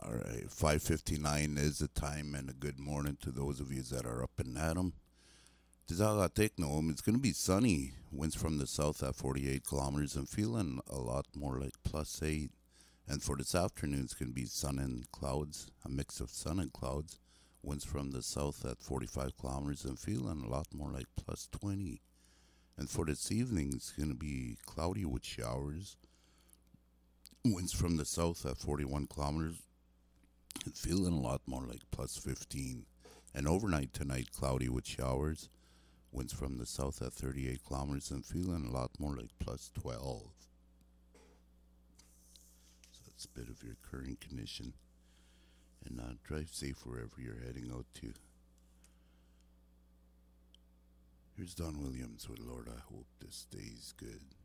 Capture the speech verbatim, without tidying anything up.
All right, five fifty-nine is the time, and a good morning to those of you that are up and at 'em. Tizagateknoom, it's going to be sunny. Winds from the south at forty-eight kilometers and feeling a lot more like plus eight. And for this afternoon, it's going to be sun and clouds, a mix of sun and clouds. Winds from the south at forty-five kilometers and feeling a lot more like plus twenty. And for this evening, it's going to be cloudy with showers. Winds from the south at forty-one kilometers and feeling a lot more like plus fifteen. And overnight tonight, cloudy with showers. Winds from the south at thirty-eight kilometers and feeling a lot more like plus twelve. So that's a bit of your current condition. And uh, drive safe wherever you're heading out to. Here's Don Williams with Lord, I hope this stays good.